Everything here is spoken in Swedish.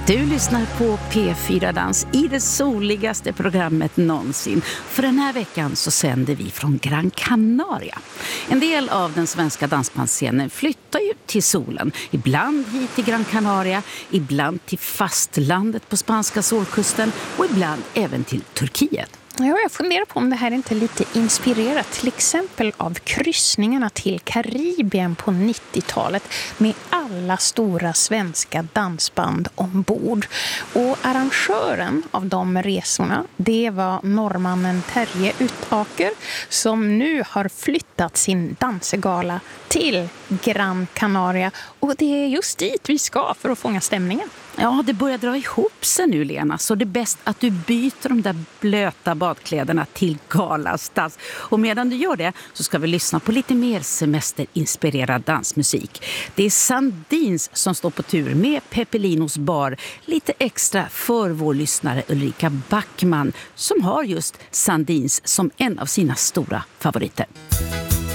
Du lyssnar på P4 Dans i det soligaste programmet någonsin. För den här veckan så sänder vi från Gran Canaria. En del av den svenska dansbandsscenen flyttar ju till solen. Ibland hit till Gran Canaria, ibland till fastlandet på spanska solkusten och ibland även till Turkiet. Ja, jag funderar på om det här är inte lite inspirerat till exempel av kryssningarna till Karibien på 90-talet med alla stora svenska dansband ombord. Och arrangören av de resorna, det var norrmannen Terje Utaker som nu har flyttat sin dansegala till Gran Canaria. Och det är just dit vi ska för att fånga stämningen. Ja, det börjar dra ihop sig nu, Lena. Så det är bäst att du byter de där blöta badkläderna till galastas. Och medan du gör det så ska vi lyssna på lite mer semesterinspirerad dansmusik. Det är Sandins som står på tur med Peppelinos bar. Lite extra för vår lyssnare Ulrika Backman som har just Sandins som en av sina stora favoriter.